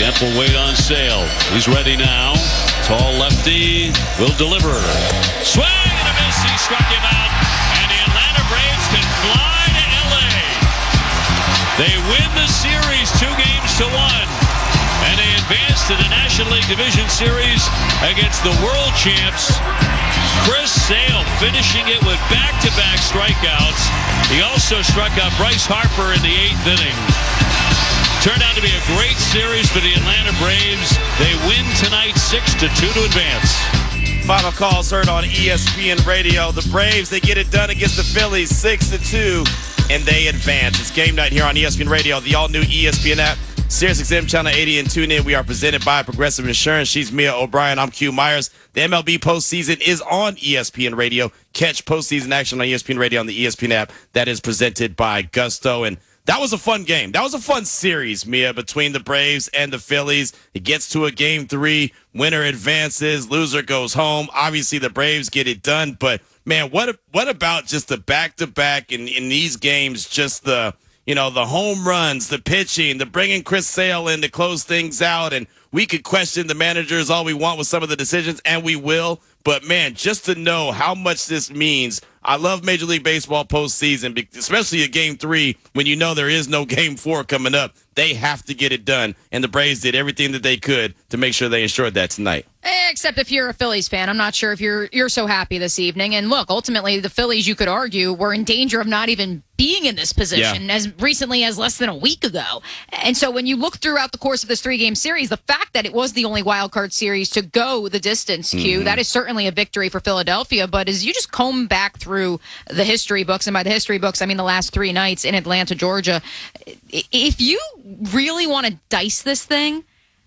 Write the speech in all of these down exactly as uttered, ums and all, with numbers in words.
Camp will wait on Sale. He's ready now. Tall lefty will deliver. Swing and a miss. He struck him out. And the Atlanta Braves can fly to L A. They win the series two games to one. And they advance to the National League Division Series against the world champs. Chris Sale finishing it with back-to-back strikeouts. He also struck out Bryce Harper in the eighth inning. Turned out to be a great series for the Atlanta Braves. They win tonight six to two to advance. Final calls heard on E S P N Radio. The Braves, they get it done against the Phillies six to two, and they advance. It's game night here on E S P N Radio, the all-new E S P N app. SiriusXM Channel eighty and tune in. We are presented by Progressive Insurance. She's Mia O'Brien. I'm Q Myers. The M L B postseason is on E S P N Radio. Catch postseason action on E S P N Radio on the E S P N app. That is presented by Gusto. And that was a fun game. That was a fun series, Mia, between the Braves and the Phillies. It gets to a game three. Winner advances. Loser goes home. Obviously, the Braves get it done. But, man, what what about just the back-to-back in, in these games, just the – you know, the home runs, the pitching, the bringing Chris Sale in to close things out. And we could question the managers all we want with some of the decisions, and we will. But, man, just to know how much this means. I love Major League Baseball postseason, especially a game three when you know there is no game four coming up. They have to get it done. And the Braves did everything that they could to make sure they ensured that tonight. Except if you're a Phillies fan, I'm not sure if you're you're so happy this evening. And look, ultimately, the Phillies, you could argue, were in danger of not even being in this position yeah. as recently as less than a week ago. And so when you look throughout the course of this three-game series, the fact that it was the only wild card series to go the distance, Q, mm-hmm. that is certainly a victory for Philadelphia. But as you just comb back through the history books, and by the history books, I mean the last three nights in Atlanta, Georgia, if you really want to dice this thing,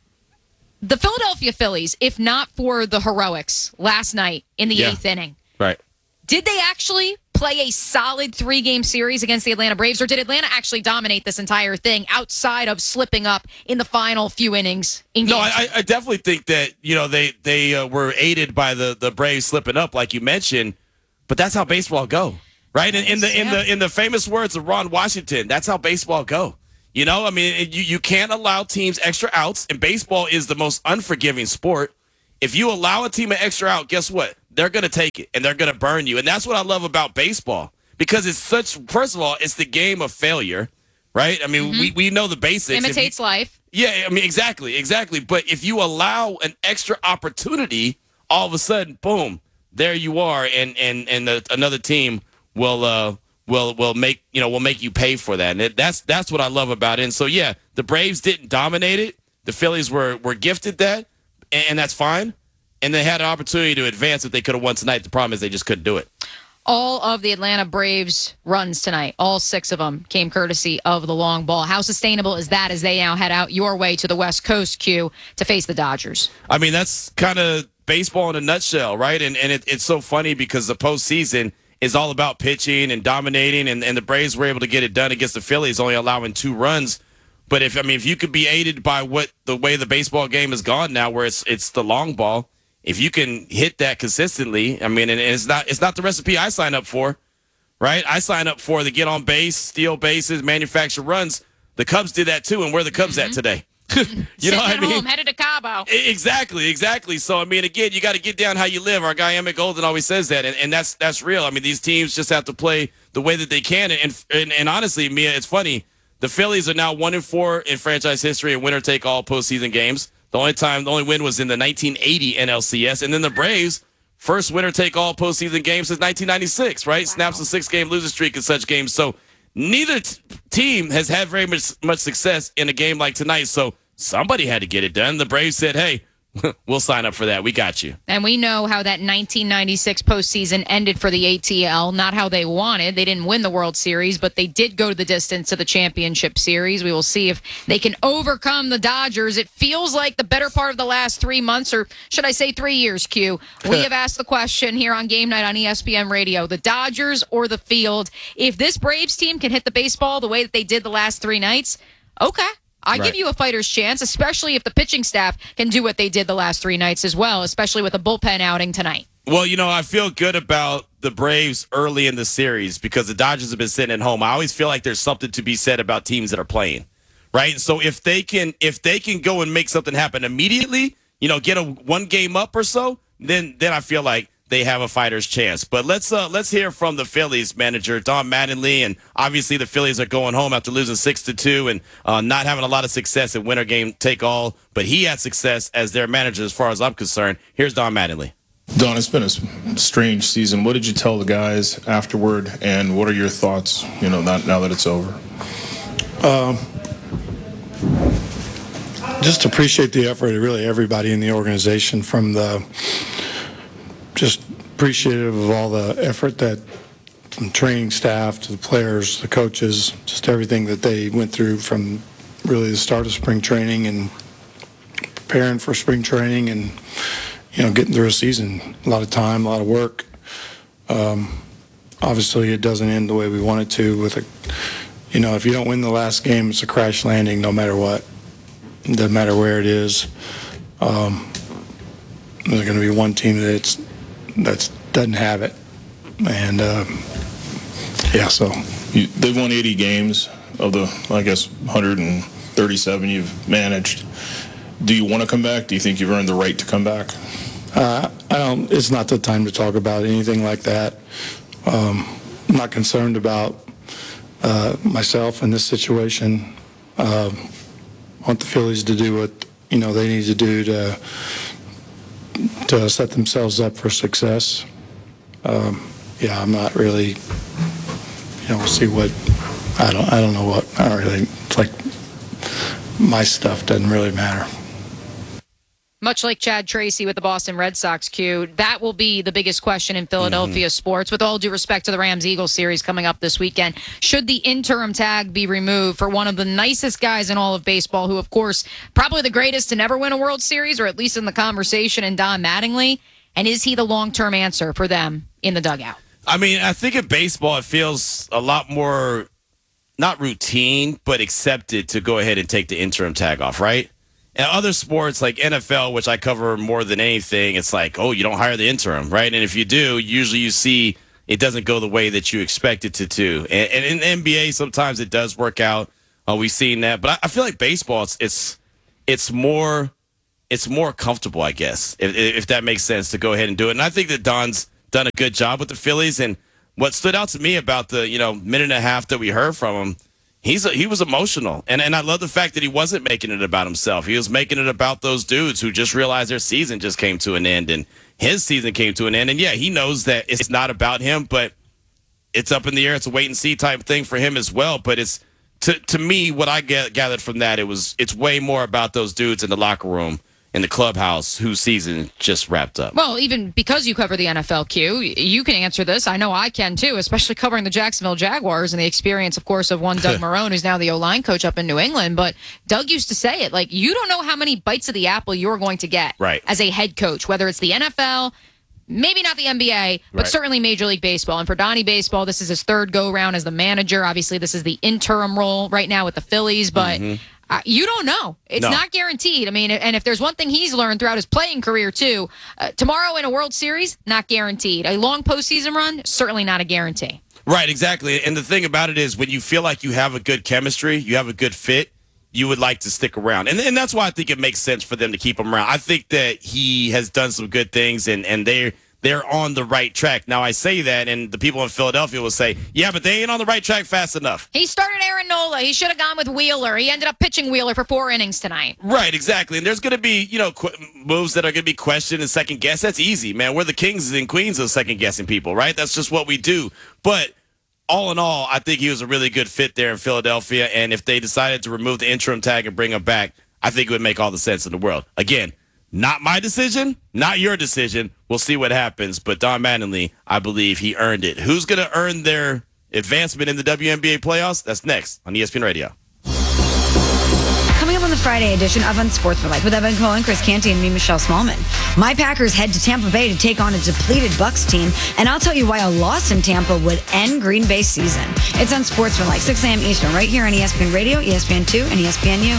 the Philadelphia Phillies, if not for the heroics last night in the yeah. eighth inning, right? Did they actually play a solid three-game series against the Atlanta Braves, or did Atlanta actually dominate this entire thing outside of slipping up in the final few innings? In no, I, I definitely think that you know they they uh, were aided by the the Braves slipping up, like you mentioned. But that's how baseball go, right? In, in the in the in the famous words of Ron Washington, that's how baseball go. You know, I mean, you, you can't allow teams extra outs, and baseball is the most unforgiving sport. If you allow a team an extra out, guess what? They're going to take it, and they're going to burn you. And that's what I love about baseball, because it's such, first of all, it's the game of failure, right? I mean, mm-hmm. we, we know the basics. Imitates you, life. Yeah, I mean, exactly, exactly. But if you allow an extra opportunity, all of a sudden, boom, there you are, and and and the, another team will uh, will will make you know will make you pay for that, and it, that's that's what I love about it. And so yeah, the Braves didn't dominate it. The Phillies were were gifted that, and, and that's fine. And they had an opportunity to advance if they could have won tonight. The problem is they just couldn't do it. All of the Atlanta Braves runs tonight, all six of them, came courtesy of the long ball. How sustainable is that as they now head out your way to the West Coast, Q, to face the Dodgers? I mean, that's kind of baseball in a nutshell, right? And and it, it's so funny because the postseason is all about pitching and dominating, and, and the Braves were able to get it done against the Phillies, only allowing two runs. But if I mean, if you could be aided by what the way the baseball game has gone now, where it's it's the long ball, if you can hit that consistently, I mean, and it's not it's not the recipe I sign up for, right? I sign up for the get on base, steal bases, manufacture runs. The Cubs did that too, and where are the Cubs mm-hmm. at today? you know what I mean? Home, headed to Cabo. Exactly, exactly. So I mean, again, you got to get down how you live. Our guy Emmett Golden always says that, and, and that's that's real. I mean, these teams just have to play the way that they can. And and, and honestly, Mia, it's funny. The Phillies are now one and four in franchise history in winner take all postseason games. The only time, the only win was in the nineteen eighty N L C S, and then the Braves first winner take all postseason game since nineteen ninety-six. Right, wow. Snaps a six game losing streak in such games. So neither t- team has had very much much success in a game like tonight. So somebody had to get it done. The Braves said, hey, we'll sign up for that. We got you. And we know how that nineteen ninety-six postseason ended for the A T L. Not how they wanted. They didn't win the World Series, but they did go to the distance to the championship series. We will see if they can overcome the Dodgers. It feels like the better part of the last three months, or should I say three years, Q. We have asked the question here on Game Night on E S P N Radio, the Dodgers or the field. If this Braves team can hit the baseball the way that they did the last three nights, okay. I right. give you a fighter's chance, especially if the pitching staff can do what they did the last three nights as well, especially with a bullpen outing tonight. Well, you know, I feel good about the Braves early in the series because the Dodgers have been sitting at home. I always feel like there's something to be said about teams that are playing, right? So if they can if they can go and make something happen immediately, you know, get a one game up or so, then then I feel like they have a fighter's chance. But let's uh, let's hear from the Phillies manager, Don Mattingly, and obviously the Phillies are going home after losing six to two and uh, not having a lot of success in winner game take all. But he had success as their manager, as far as I'm concerned. Here's Don Mattingly. Don, it's been a strange season. What did you tell the guys afterward, and what are your thoughts? You know, not now that it's over. Um, just appreciate the effort of really everybody in the organization, from the just appreciative of all the effort that from training staff to the players, the coaches, just everything that they went through from really the start of spring training and preparing for spring training and, you know, getting through a season. A lot of time, a lot of work. Um, obviously, it doesn't end the way we want it to. With a, you know, if you don't win the last game, it's a crash landing no matter what. It doesn't matter where it is. Um, there's going to be one team that's that doesn't have it, and uh, yeah. So you, they've won eighty games of the, I guess, one hundred thirty-seven you've managed. Do you want to come back? Do you think you've earned the right to come back? Uh, I don't. It's not the time to talk about anything like that. Um, I'm not concerned about uh, myself in this situation. Uh, I want the Phillies to do what you know they need to do to to set themselves up for success. Um, yeah, I'm not really. You know, we'll see what. I don't. I don't know what. I don't really. It's like my stuff doesn't really matter. Much like Chad Tracy with the Boston Red Sox, Q, that will be the biggest question in Philadelphia mm-hmm. sports. With all due respect to the Rams-Eagles series coming up this weekend, should the interim tag be removed for one of the nicest guys in all of baseball, who, of course, probably the greatest to never win a World Series, or at least in the conversation, in Don Mattingly? And is he the long-term answer for them in the dugout? I mean, I think in baseball it feels a lot more, not routine, but accepted to go ahead and take the interim tag off, right? In other sports like N F L, which I cover more than anything, it's like, oh, you don't hire the interim, right? And if you do, usually you see it doesn't go the way that you expect it to do. And, and in the N B A, sometimes it does work out. Uh, we've seen that. But I, I feel like baseball, it's it's it's more it's more comfortable, I guess, if, if that makes sense, to go ahead and do it. And I think that Don's done a good job with the Phillies. And what stood out to me about the you know minute and a half that we heard from him, He's a, he was emotional, and and I love the fact that he wasn't making it about himself. He was making it about those dudes who just realized their season just came to an end, and his season came to an end. And, yeah, he knows that it's not about him, but it's up in the air. It's a wait-and-see type thing for him as well. But it's to to me, what I get, gathered from that, it was it's way more about those dudes in the locker room, in the clubhouse, whose season just wrapped up. Well, even because you cover the N F L, Q, you can answer this. I know I can, too, especially covering the Jacksonville Jaguars and the experience, of course, of one Doug Marrone, who's now the O-line coach up in New England. But Doug used to say it, like, you don't know how many bites of the apple you're going to get right. as a head coach, whether it's the N F L, maybe not the N B A, but right. certainly Major League Baseball. And for Donnie Baseball, this is his third go-round as the manager. Obviously, this is the interim role right now with the Phillies, but... Mm-hmm. Uh, you don't know. It's no. not guaranteed. I mean, and if there's one thing he's learned throughout his playing career, too, uh, tomorrow in a World Series, not guaranteed. A long postseason run, certainly not a guarantee. Right, exactly. And the thing about it is, when you feel like you have a good chemistry, you have a good fit, you would like to stick around. And, and that's why I think it makes sense for them to keep him around. I think that he has done some good things, and, and they're, they're on the right track. Now, I say that, and the people in Philadelphia will say, yeah, but they ain't on the right track fast enough. He started Aaron Nola. He should have gone with Wheeler. He ended up pitching Wheeler for four innings tonight. Right, exactly. And there's going to be, you know, qu- moves that are going to be questioned and second guessed. That's easy, man. We're the kings and queens of second guessing people, right? That's just what we do. But all in all, I think he was a really good fit there in Philadelphia. And if they decided to remove the interim tag and bring him back, I think it would make all the sense in the world. Again, not my decision, not your decision. We'll see what happens. But Don Mattingly, I believe he earned it. Who's going to earn their advancement in the W N B A playoffs? That's next on E S P N Radio. Coming up on the Friday edition of Unsportsmanlike with Evan Cohen, Chris Canty, and me, Michelle Smallman. My Packers head to Tampa Bay to take on a depleted Bucks team, and I'll tell you why a loss in Tampa would end Green Bay's season. It's Unsportsmanlike, six a.m. Eastern, right here on E S P N Radio, E S P N two, and E S P N U.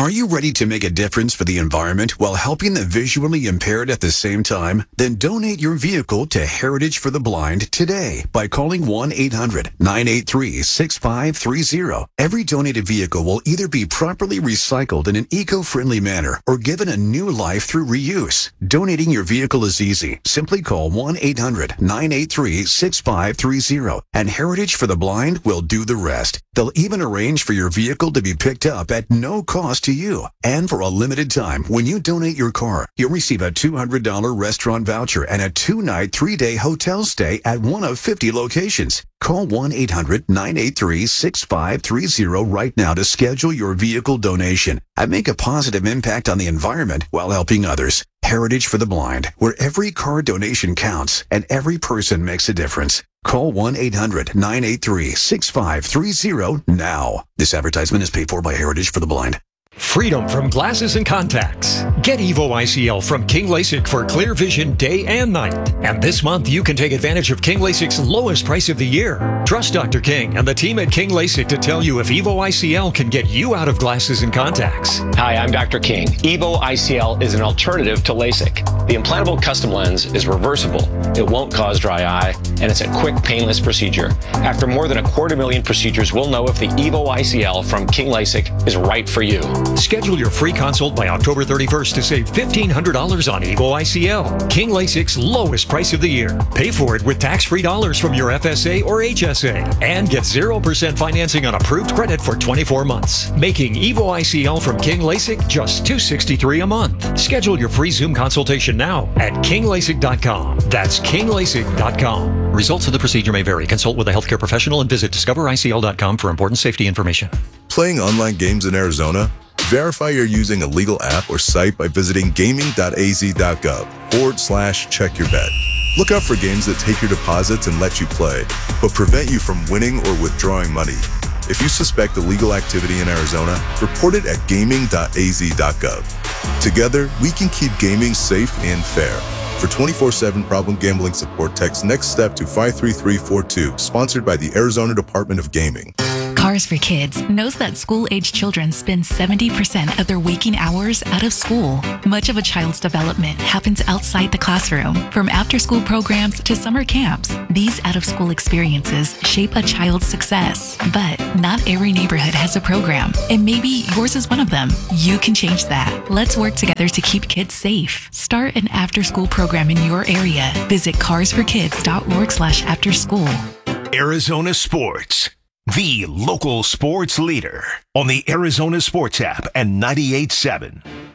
Are you ready to make a difference for the environment while helping the visually impaired at the same time? Then donate your vehicle to Heritage for the Blind today by calling one eight hundred nine eight three six five three zero. Every donated vehicle will either be properly recycled in an eco-friendly manner or given a new life through reuse. Donating your vehicle is easy. Simply call one eight hundred nine eight three six five three zero and Heritage for the Blind will do the rest. They'll even arrange for your vehicle to be picked up at no cost to you. And for a limited time, when you donate your car, you'll receive a two hundred dollars restaurant voucher and a two-night, three-day hotel stay at one of fifty locations. Call one eight hundred nine eight three six five three zero right now to schedule your vehicle donation and make a positive impact on the environment while helping others. Heritage for the Blind, where every car donation counts and every person makes a difference. Call one eight hundred nine eight three six five three zero now. This advertisement is paid for by Heritage for the Blind. Freedom from glasses and contacts. Get Evo I C L from King LASIK for clear vision day and night. And this month, you can take advantage of King LASIK's lowest price of the year. Trust Doctor King and the team at King LASIK to tell you if Evo I C L can get you out of glasses and contacts. Hi, I'm Doctor King. Evo I C L is an alternative to LASIK. The implantable custom lens is reversible. It won't cause dry eye, and it's a quick, painless procedure. After more than a quarter million procedures, we'll know if the Evo I C L from King LASIK is right for you. Schedule your free consult by October thirty-first to save fifteen hundred dollars on Evo I C L. King LASIK's lowest price of the year. Pay for it with tax-free dollars from your F S A or H S A. And get zero percent financing on approved credit for twenty-four months. Making Evo I C L from King LASIK just two hundred sixty-three dollars a month. Schedule your free Zoom consultation now at king lasik dot com. That's king lasik dot com. Results of the procedure may vary. Consult with a healthcare professional and visit discover I C L dot com for important safety information. Playing online games in Arizona? Verify you're using a legal app or site by visiting gaming dot a z dot gov forward slash check your bet. Look out for games that take your deposits and let you play, but prevent you from winning or withdrawing money. If you suspect illegal activity in Arizona, report it at gaming dot a z dot gov. Together, we can keep gaming safe and fair. For twenty-four seven problem gambling support, text NEXT STEP to five three three four two, sponsored by the Arizona Department of Gaming. Cars for Kids knows that school-age children spend seventy percent of their waking hours out of school. Much of a child's development happens outside the classroom. From after-school programs to summer camps, these out-of-school experiences shape a child's success. But not every neighborhood has a program, and maybe yours is one of them. You can change that. Let's work together to keep kids safe. Start an after-school program in your area. Visit cars for kids dot org slash after school. Arizona Sports, the local sports leader on the Arizona Sports app and ninety-eight point seven.